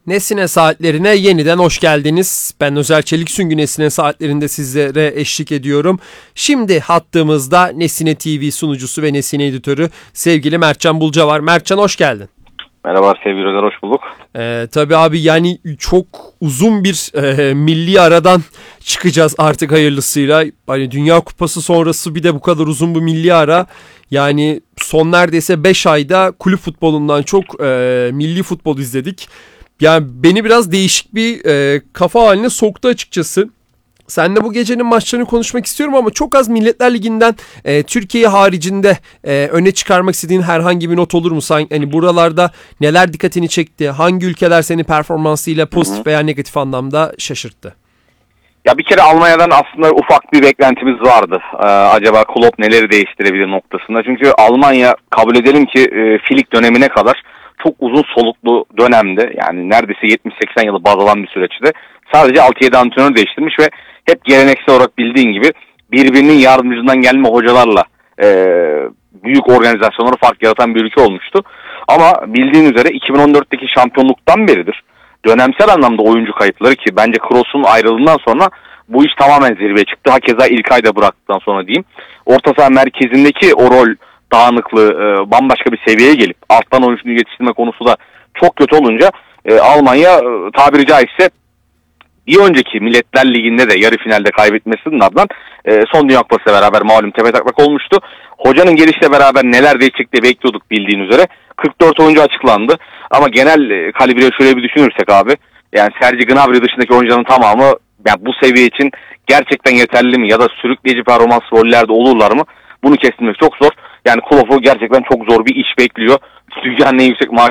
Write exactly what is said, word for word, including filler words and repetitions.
Nesine Saatlerine yeniden hoş geldiniz. Ben Özer Çelik Süngü Nesine Saatlerinde sizlere eşlik ediyorum. Şimdi hattımızda Nesine T V sunucusu ve Nesine editörü sevgili Mertcan Bulca var. Mertcan hoş geldin. Merhaba sevgili Özer, hoş bulduk. Ee, tabii abi yani çok uzun bir e, milli aradan çıkacağız artık hayırlısıyla. Hani Dünya Kupası sonrası bir de bu kadar uzun bir milli ara. Yani son neredeyse beş ayda kulüp futbolundan çok e, milli futbol izledik. Yani beni biraz değişik bir e, kafa haline soktu açıkçası. Seninle bu gecenin maçlarını konuşmak istiyorum ama çok az Milletler Ligi'nden e, Türkiye haricinde e, öne çıkarmak istediğin herhangi bir not olur mu? Sanki, hani buralarda neler dikkatini çekti? Hangi ülkeler seni performansıyla pozitif Hı-hı. veya negatif anlamda şaşırttı? Ya bir kere Almanya'dan aslında ufak bir beklentimiz vardı. Ee, acaba Klopp neleri değiştirebilir noktasında. Çünkü Almanya kabul edelim ki e, Flick dönemine kadar çok uzun soluklu dönemde, yani neredeyse yetmiş seksen yılı baz alan bir süreçte sadece altı yedi antrenör değiştirmiş ve hep geleneksel olarak bildiğin gibi birbirinin yardımcından gelme hocalarla e, büyük organizasyonlara fark yaratan bir ülke olmuştu. Ama bildiğin üzere iki bin on dörtteki şampiyonluktan beridir dönemsel anlamda oyuncu kayıpları, ki bence Kroos'un ayrılığından sonra bu iş tamamen zirveye çıktı. Hakeza ilk ayda bıraktıktan sonra diyeyim. Orta saha merkezindeki o rol dağınıklığı e, bambaşka bir seviyeye gelip alttan oyuncunu yetiştirme konusu da çok kötü olunca e, Almanya e, tabiri caizse bir önceki Milletler Ligi'nde de yarı finalde kaybetmesinin ardından e, son Dünya Kupası'yla beraber malum tepetaklak olmuştu. Hocanın gelişle beraber neler değişecek diye bekliyorduk bildiğin üzere. kırk dört oyuncu açıklandı. Ama genel e, kalibreyi şöyle bir düşünürsek abi, yani Serge Gnabry dışındaki oyuncuların tamamı yani bu seviye için gerçekten yeterli mi ya da sürükleyici performans rollerde olurlar mı? Bunu kestirmek çok zor. Yani Klopp'u gerçekten çok zor bir iş bekliyor. Dünyanın en yüksek maaş